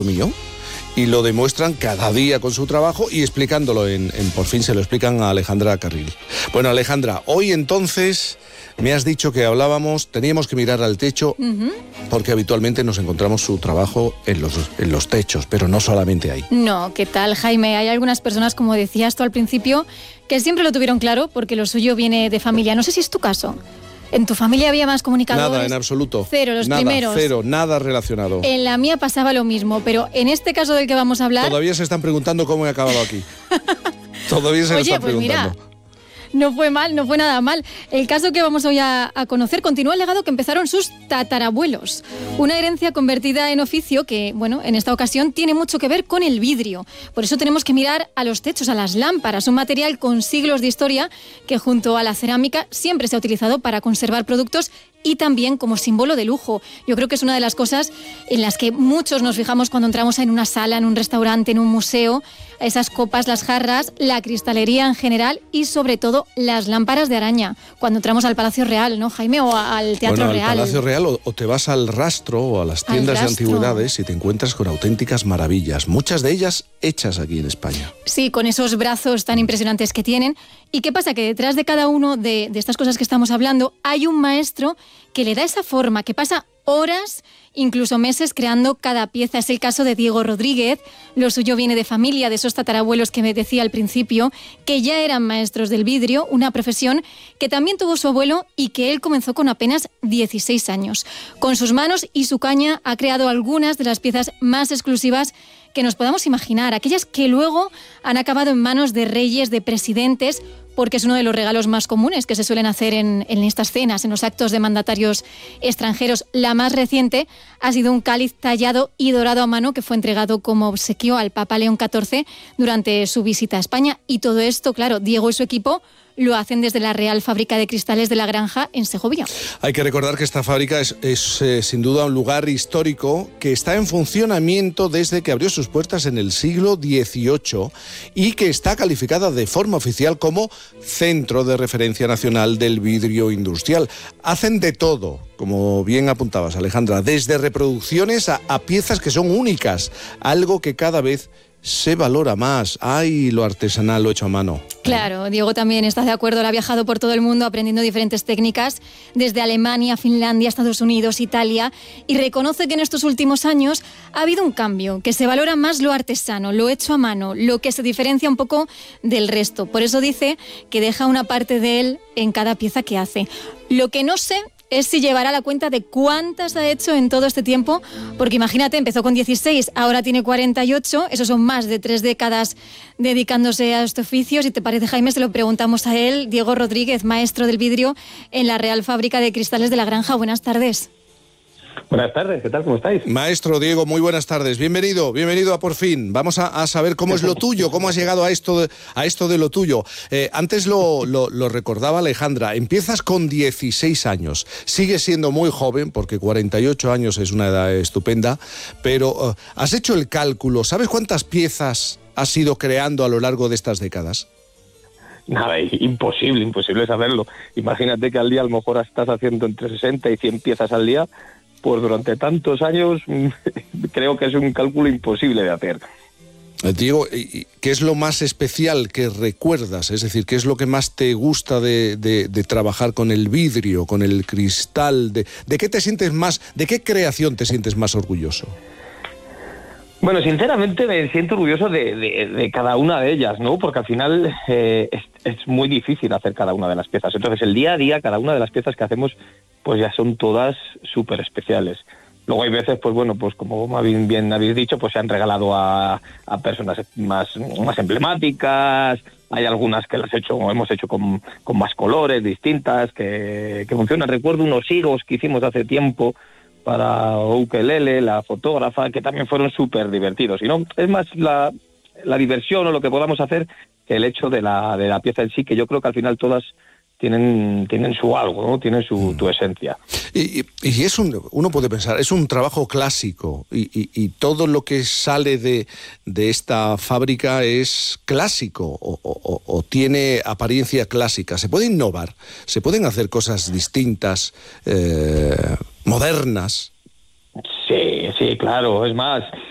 mío. Y lo demuestran cada día con su trabajo y explicándolo por fin se lo explican a Alejandra Carril. Bueno, Alejandra, hoy entonces me has dicho que teníamos que mirar al techo, porque habitualmente nos encontramos su trabajo en los techos, pero no solamente ahí. No, ¿qué tal, Jaime? Hay algunas personas, como decías tú al principio, que siempre lo tuvieron claro porque lo suyo viene de familia. No sé si es tu caso. ¿En tu familia había más comunicadores? Nada, en absoluto. Cero, los primeros. Cero, nada relacionado. En la mía pasaba lo mismo, pero en este caso del que vamos a hablar... Todavía se están preguntando cómo he acabado aquí. Todavía se lo están preguntando. Mira, no fue mal, no fue nada mal. El caso que vamos hoy a conocer continúa el legado que empezaron sus tatarabuelos. Una herencia convertida en oficio que, bueno, en esta ocasión tiene mucho que ver con el vidrio. Por eso tenemos que mirar a los techos, a las lámparas, un material con siglos de historia que junto a la cerámica siempre se ha utilizado para conservar productos y también como símbolo de lujo. Yo creo que es una de las cosas en las que muchos nos fijamos cuando entramos en una sala, en un restaurante, en un museo. Esas copas, las jarras, la cristalería en general y sobre todo las lámparas de araña. Cuando entramos al Palacio Real, ¿no, Jaime? O al Teatro Real. Al Palacio Real o te vas al Rastro o a las tiendas de antigüedades y te encuentras con auténticas maravillas. Muchas de ellas hechas aquí en España. Sí, con esos brazos tan impresionantes que tienen. ¿Y qué pasa? Que detrás de cada uno de estas cosas que estamos hablando hay un maestro que le da esa forma, que pasa horas, incluso meses creando cada pieza. Es el caso de Diego Rodríguez. Lo suyo viene de familia, de esos tatarabuelos que me decía al principio, que ya eran maestros del vidrio, una profesión que también tuvo su abuelo y que él comenzó con apenas 16 años. Con sus manos y su caña ha creado algunas de las piezas más exclusivas que nos podamos imaginar, aquellas que luego han acabado en manos de reyes, de presidentes, porque es uno de los regalos más comunes que se suelen hacer en estas cenas, en los actos de mandatarios extranjeros. La más reciente ha sido un cáliz tallado y dorado a mano que fue entregado como obsequio al Papa León XIV durante su visita a España. Y todo esto, claro, Diego y su equipo lo hacen desde la Real Fábrica de Cristales de la Granja en Segovia. Hay que recordar que esta fábrica es sin duda un lugar histórico que está en funcionamiento desde que abrió sus puertas en el siglo XVIII y que está calificada de forma oficial como Centro de Referencia Nacional del Vidrio Industrial. Hacen de todo, como bien apuntabas, Alejandra, desde reproducciones a piezas que son únicas, algo que cada vez se valora más. ¡Ay, lo artesanal, lo hecho a mano! Claro, Diego también está de acuerdo. Él ha viajado por todo el mundo aprendiendo diferentes técnicas, desde Alemania, Finlandia, Estados Unidos, Italia, y reconoce que en estos últimos años ha habido un cambio, que se valora más lo artesano, lo hecho a mano, lo que se diferencia un poco del resto. Por eso dice que deja una parte de él en cada pieza que hace. Lo que no sé es si llevará la cuenta de cuántas ha hecho en todo este tiempo, porque imagínate, empezó con 16, ahora tiene 48, eso son más de 3 décadas dedicándose a este oficio. Si te parece, Jaime, se lo preguntamos a él. Diego Rodríguez, maestro del vidrio en la Real Fábrica de Cristales de la Granja. Buenas tardes. Buenas tardes, ¿qué tal? ¿Cómo estáis? Maestro Diego, muy buenas tardes. Bienvenido a Por Fin. Vamos a saber cómo es lo tuyo, cómo has llegado a esto de lo tuyo. Antes lo recordaba Alejandra, empiezas con 16 años. Sigues siendo muy joven, porque 48 años es una edad estupenda, pero has hecho el cálculo. ¿Sabes cuántas piezas has ido creando a lo largo de estas décadas? Nada, imposible saberlo. Imagínate que al día a lo mejor estás haciendo entre 60 y 100 piezas al día. Pues durante tantos años creo que es un cálculo imposible de hacer. Diego, ¿qué es lo más especial que recuerdas? Es decir, ¿qué es lo que más te gusta de trabajar con el vidrio, con el cristal? ¿De qué te sientes más, de qué creación te sientes más orgulloso? Bueno, sinceramente me siento orgulloso de cada una de ellas, ¿no? Porque al final es muy difícil hacer cada una de las piezas. Entonces, el día a día, cada una de las piezas que hacemos, pues ya son todas súper especiales. Luego hay veces, pues bueno, pues como bien habéis dicho, pues se han regalado a personas más emblemáticas. Hay algunas que hemos hecho con más colores distintas, que funcionan. Recuerdo unos hilos que hicimos hace tiempo para Ukelele, la fotógrafa, que también fueron súper divertidos. Y no, es más la diversión o lo que podamos hacer que el hecho de la pieza en sí, que yo creo que al final todas tienen su algo, ¿no? Tienen tu esencia. Y uno puede pensar, es un trabajo clásico y todo lo que sale de esta fábrica es clásico o tiene apariencia clásica. ¿Se puede innovar? ¿Se pueden hacer cosas distintas, modernas? Sí, claro. Es más,